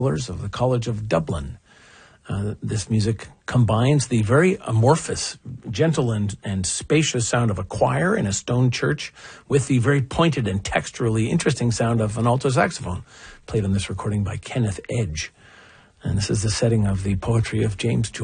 of the College of Dublin. This music combines the very amorphous, gentle and spacious sound of a choir in a stone church with the very pointed and texturally interesting sound of an alto saxophone, played on this recording by Kenneth Edge. And this is the setting of the poetry of James Joyce.